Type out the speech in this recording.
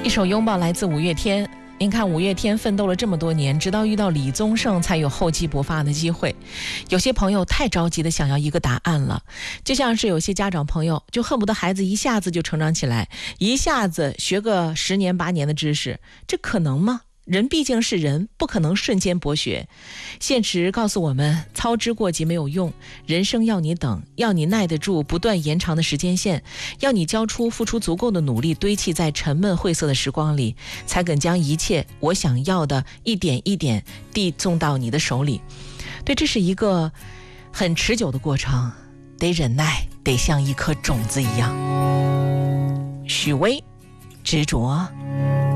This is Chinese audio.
一首拥抱来自五月天。您看五月天奋斗了这么多年，直到遇到李宗盛才有厚积薄发的机会。有些朋友太着急的想要一个答案了，就像是有些家长朋友就恨不得孩子一下子就成长起来，一下子学个10年8年的知识，这可能吗？人毕竟是人，不可能瞬间博学。现实告诉我们，操之过急没有用，人生要你等，要你耐得住不断延长的时间线，要你付出足够的努力，堆砌在沉闷晦涩的时光里，才肯将一切我想要的一点一点递送到你的手里。对，这是一个很持久的过程，得忍耐，得像一颗种子一样。许巍，执着。